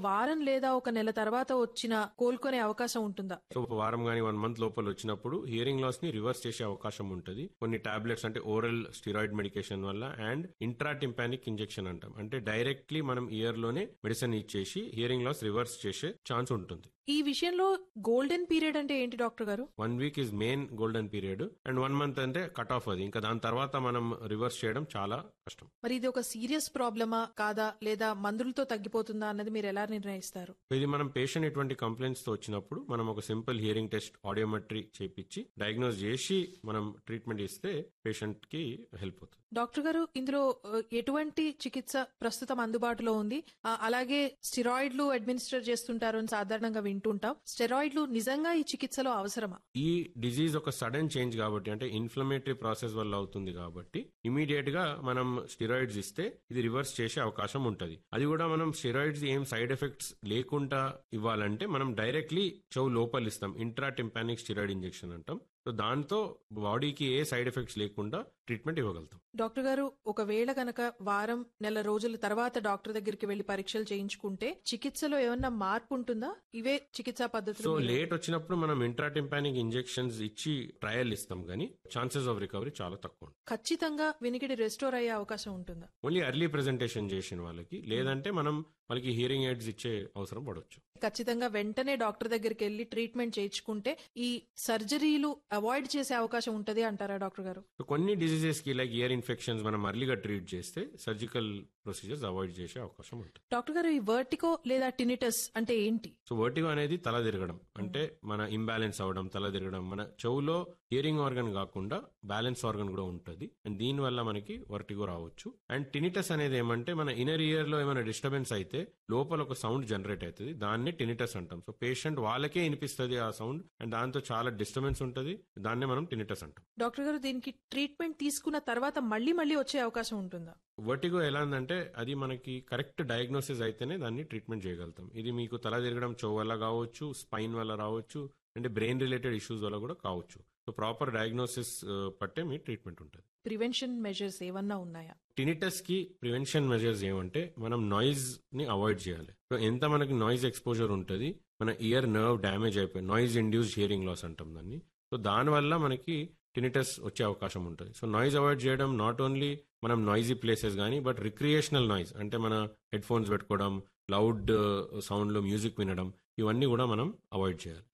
వారం లేదా ఒక నెల తర్వాత వచ్చిన కోలుకునే అవకాశం ఉంటుందా? సో వారం గానీ 1 month లోపల వచ్చినప్పుడు హియరింగ్ లాస్ ని రివర్స్ చేసే అవకాశం ఉంటుంది. కొన్ని టాబ్లెట్స్ అంటే ఓరల్ స్టిరాయిడ్ మెడికేషన్ వల్ల అండ్ ఇంట్రాటింపానిక్ ఇంజెక్షన్ అంటాం. అంటే డైరెక్ట్లీ మనం ఇయర్ లోనే మెడిసిన్ ఇచ్చేసి హియరింగ్ లాస్ రివర్స్ చేసే ఛాన్స్ ఉంటుంది. ఈ విషయంలో గోల్డెన్ పీరియడ్ అంటే ఏంటి డాక్టర్ గారు? 1 week is main golden period and 1 month అంటే కట్ ఆఫ్ అది. ఇంకా దాని తర్వాత మనం రివర్స్ చేయడం చాలా కష్టం. మరి ఇది ఒక సీరియస్ ప్రాబ్లమా కాదా, లేదా మందులతో తగ్గిపోతుందా అన్నది మీరు ఎలా నిర్ణయిస్తారు? ఇది మనం పేషెంట్ ఎటువంటి కంప్లైంట్స్ తో వచ్చినప్పుడు మనం ఒక సింపుల్ హియరింగ్ టెస్ట్ ఆడియోమెట్రీ చేపించి డయాగ్నోస్ చేసి మనం ట్రీట్మెంట్ ఇస్తే పేషెంట్ కి హెల్ప్ అవుతుంది. డాక్టర్ గారు, ఇందులో ఎటువంటి చికిత్స ప్రస్తుతం అందుబాటులో ఉంది? అలాగే స్టెరాయిడ్లు అడ్మినిస్టర్ చేస్తుంటారు అని సాధారణంగా వింటుంటాం. స్టెరాయిడ్లు నిజంగా ఈ చికిత్సలో అవసరమా? ఈ డిజీజ్ ఒక సడన్ చేంజ్ కాబట్టి, అంటే ఇన్ఫ్లమేటరీ ప్రాసెస్ వల్ల అవుతుంది కాబట్టి ఇమీడియట్ గా మనం స్టెరాయిడ్స్ ఇస్తే ఇది రివర్స్ చేసే అవకాశం ఉంటది. అది కూడా మనం స్టెరాయిడ్స్ ఏం సైడ్ ఎఫెక్ట్స్ లేకుండా ఇవ్వాలంటే మనం డైరెక్ట్లీ చెవు లోపల ఇస్తాం. ఇంట్రాటింపానిక్ స్టెరాయిడ్ ఇంజెక్షన్ అంటాం. సో దాంతో బాడీకి ఏ సైడ్ ఎఫెక్ట్స్ లేకుండా ట్రీట్మెంట్ ఇవ్వగలుగుతాం. డాక్టర్ గారు, ఒకవేళ గనక వారం నెల రోజుల తర్వాత డాక్టర్ దగ్గరికి వెళ్లి పరీక్షలు చేయించుకుంటే చికిత్సలో ఏమన్నా మార్పు ఉంటుందా? ఇవే చికిత్సా పద్ధతులు? సో లేట్ వచ్చినప్పుడు మనం ఇంట్రాటింపానిక్ ఇంజెక్షన్స్ ఇచ్చి ట్రయల్ ఇస్తాం, కానీ ఛాన్సెస్ ఆఫ్ రికవరీ చాలా తక్కువ. ఖచ్చితంగా వినికిడి రెస్టోర్ అయ్యే అవకాశం ఉంటుందా? ఓన్లీ ఎర్లీ ప్రెజెంటేషన్ చేసిన వాళ్ళకి, లేదంటే మనం వాళ్ళకి హియరింగ్ ఎయిడ్స్ ఇచ్చే అవసరం పడవచ్చు. ఖచ్చితంగా వెంటనే డాక్టర్ దగ్గరికి వెళ్లి ట్రీట్మెంట్ చేయించుకుంటే ఈ సర్జరీలు అవాయిడ్ చేసే అవకాశం ఉంటది అంటారా డాక్టర్ గారు? కొన్ని డిసీజెస్ కి లైక్ ఇయర్ ఇన్ఫెక్షన్స్ మనం అర్లీగా ట్రీట్ చేస్తే సర్జికల్ ప్రొసీజర్స్ అవాయిడ్ చేసే అవకాశం ఉంటుంది. డాక్టర్ గారు, ఈ వర్టిగో లేదా టినిటస్ అంటే ఏంటి? సో వర్టిగో అనేది తల తిరగడం, అంటే మన ఇంబ్యాలెన్స్ అవడం, తల తిరగడం. మన చెవులో హియరింగ్ ఆర్గన్ కాకుండా బ్యాలెన్స్ ఆర్గన్ కూడా ఉంటుంది అండ్ దీని వల్ల మనకి వర్టిగో రావచ్చు. అండ్ టినిటస్ అనేది ఏమంటే మన ఇన్నర్ ఇయర్ లో ఏమైనా డిస్టర్బెన్స్ అయితే లోపల ఒక సౌండ్ జనరేట్ అవుతుంది, దాన్ని టినిటస్ అంటాం. సో పేషెంట్ వాళ్ళకే వినిపిస్తుంది ఆ సౌండ్ అండ్ దాంతో చాలా డిస్టర్బెన్స్ ఉంటుంది, దాన్నే మనం టినిటస్ అంటాం. డాక్టర్ గారు, దీనికి ట్రీట్మెంట్ తీసుకున్న తర్వాత మళ్ళీ వచ్చే అవకాశం ఉంటుందా? వర్టిగో ఎలా ఉందంటే అది మనకి కరెక్ట్ డయాగ్నోసిస్ అయితేనే దాన్ని ట్రీట్మెంట్ చేయగలుగుతాం. ఇది మీకు తల తిరగడం చెవు వల్ల కావచ్చు, స్పైన్ వల్ల రావచ్చు, అంటే బ్రెయిన్ రిలేటెడ్ ఇష్యూస్ వల్ల కూడా కావచ్చు. సో ప్రాపర్ డయాగ్నోసిస్ పట్టే మీ ట్రీట్మెంట్ ఉంటుంది. ప్రివెన్షన్ మెజర్స్ ఏమన్నా ఉన్నాయా? టినిటస్ కి ప్రివెన్షన్ మెజర్స్ ఏమంటే మనం నాయిస్ ని అవాయిడ్ చేయాలి. సో ఎంత మనకి నాయిస్ ఎక్స్పోజర్ ఉంటుంది, మన ఇయర్ నర్వ్ డ్యామేజ్ అయిపోయి నాయిస్ ఇండ్యూస్డ్ హియరింగ్ లాస్ అంటాం దాన్ని. సో దానివల్ల మనకి టినిటస్ వచ్చే అవకాశం ఉంటుంది. సో నాయిస్ అవాయిడ్ చేయడం నాట్ ఓన్లీ మనం నాయిజీ ప్లేసెస్ కానీ, బట్ రిక్రియేషనల్ నాయిస్ అంటే మన హెడ్ ఫోన్స్ పెట్టుకోవడం, లౌడ్ సౌండ్ లో మ్యూజిక్ వినడం, ఇవన్నీ కూడా మనం అవాయిడ్ చేయాలి.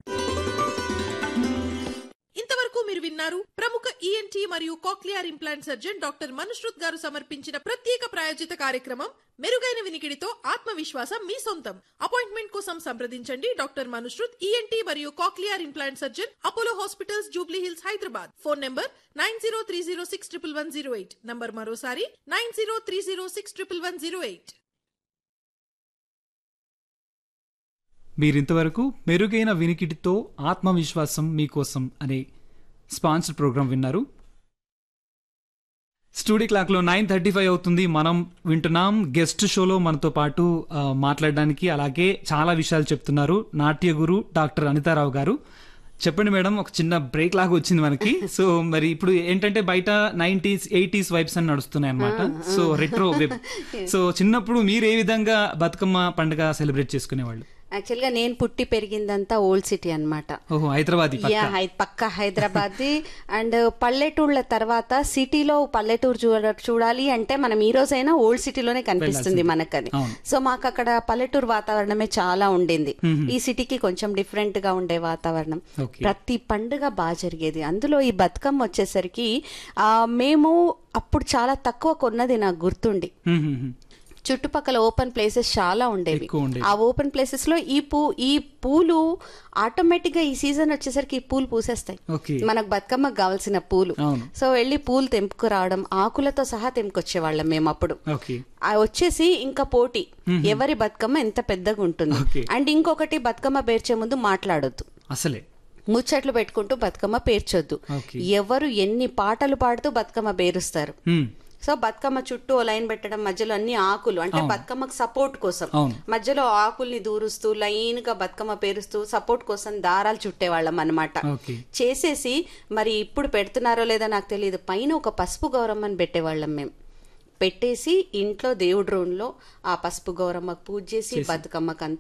మీరు విన్నారు ప్రముఖ ఈఎన్టీ మరియు cochlear implant surgeon doctor Manushrut గారు సమర్పించిన ప్రత్యేక ప్రాయోజిత కార్యక్రమం మెరుగైన వినికిడితో ఆత్మవిశ్వాసం మీ సొంతం. అపాయింట్మెంట్ కోసం సంప్రదించండి డాక్టర్ మనుశ్రుత్, ఈఎన్టీ మరియు cochlear implant surgeon, Apollo hospitals, Jubilee hills, Hyderabad. Phone number 9030611108. Number మరోసారి 9030611108. మీరింతవరకు మెరుగైన వినికిడితో ఆత్మవిశ్వాసం మీకోసం అనే స్పాన్సర్డ్ ప్రోగ్రాం విన్నారు. స్టూడియో క్లాక్లో 9:35 అవుతుంది. మనం వింటున్నాం గెస్ట్ షోలో మనతో పాటు మాట్లాడడానికి, అలాగే చాలా విషయాలు చెప్తున్నారు నాట్య గురు డాక్టర్ అనితారావు గారు. చెప్పండి మేడం, ఒక చిన్న బ్రేక్ లాగా వచ్చింది మనకి. సో మరి ఇప్పుడు ఏంటంటే బయట 90s 80s వైబ్స్ అని నడుస్తున్నాయి అనమాట. So retro web. సో చిన్నప్పుడు మీరు ఏ విధంగా బతుకమ్మ పండుగ సెలబ్రేట్ చేసుకునేవాళ్ళు? యాక్చువల్గా నేను పుట్టి పెరిగిందంతా ఓల్డ్ సిటీ అనమాట. హైదరాబాద్ పక్క హైదరాబాద్. అండ్ పల్లెటూళ్ళ తర్వాత సిటీలో పల్లెటూరు చూడాలి అంటే మనం ఈ రోజైనా ఓల్డ్ సిటీలోనే కనిపిస్తుంది మనకని. సో మాకు అక్కడ పల్లెటూరు వాతావరణమే చాలా ఉండింది. ఈ సిటీకి కొంచెం డిఫరెంట్ గా ఉండే వాతావరణం. ప్రతి పండుగ బాగా జరిగేది. అందులో ఈ బతుకమ్మ వచ్చేసరికి మేము అప్పుడు చాలా తక్కువ కొన్నది నాకు గుర్తుండి. చుట్టుపక్కల ఓపెన్ ప్లేసెస్ చాలా ఉండేవి. ఆ ఓపెన్ ప్లేసెస్ లో ఈ పూలు ఆటోమేటిక్ గా ఈ సీజన్ వచ్చేసరికి ఈ పూలు పూసేస్తాయి, మనకు బతుకమ్మకు కావాల్సిన పూలు. సో వెళ్ళి పూలు తెంపుకురావడం, ఆకులతో సహా తెంపుకొచ్చేవాళ్ళం మేము అప్పుడు. వచ్చేసి ఇంకా పోటీ, ఎవరి బతుకమ్మ ఎంత పెద్దగా ఉంటుంది. అండ్ ఇంకొకటి, బతుకమ్మ పేర్చే ముందు మాట్లాడొద్దు, అసలే ముచ్చట్లు పెట్టుకుంటూ బతుకమ్మ పేర్చొద్దు. ఎవరు ఎన్ని పాటలు పాడుతూ బతుకమ్మ పేరుస్తారు. సో బతుకమ్మ చుట్టూ లైన్ పెట్టడం, మధ్యలో అన్ని ఆకులు అంటే బతుకమ్మకు సపోర్ట్ కోసం మధ్యలో ఆకుల్ని దూరుస్తూ లైన్ గా బతుకమ్మ పేరుస్తూ సపోర్ట్ కోసం దారాలు చుట్టేవాళ్ళం అనమాట. చేసేసి మరి ఇప్పుడు పెడుతున్నారో లేదో నాకు తెలియదు, పైన ఒక పసుపు గౌరమ్మని పెట్టేవాళ్ళం మేము. పెట్టేసి ఇంట్లో దేవుడి రూమ్ లో ఆ పసుపు గౌరమ్మకు పూజ చేసి బతుకమ్మకు